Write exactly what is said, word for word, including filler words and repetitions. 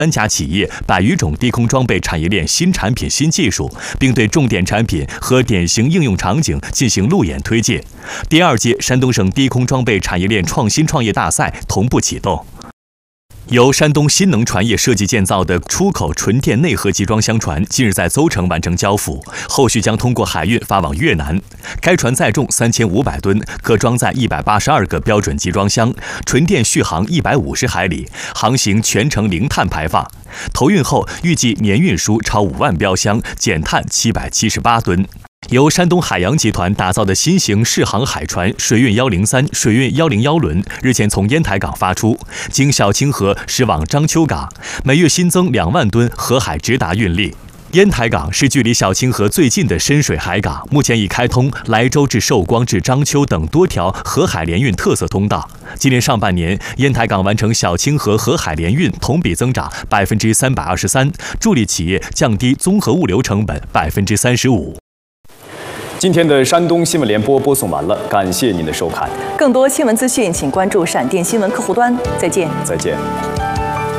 N 家企业百余种低空装备产业链新产品新技术，并对重点产品和典型应用场景进行路演推介。第二届山东省低空装备产业链创新创业大赛同步启动。由山东新能船业设计建造的出口纯电内核集装箱船近日在邹城完成交付，后续将通过海运发往越南。该船载重三千五百吨，可装载一百八十二个标准集装箱，纯电续航一百五十海里，航行全程零碳排放。投运后预计年运输超五万标箱，减碳七百七十八吨。由山东海洋集团打造的新型适航海船水运一零三、水运一零一轮日前从烟台港发出，经小清河驶往章丘港，每月新增两万吨河海直达运力。烟台港是距离小清河最近的深水海港，目前已开通莱州至寿光至章丘等多条河海联运特色通道。今年上半年，烟台港完成小清河河海联运同比增长百分之三百二十三，助力企业降低综合物流成本百分之三十五。 今天的山东新闻联播播送完了，感谢您的收看。 更多新闻资讯，请关注闪电新闻客户端。再见。 再见。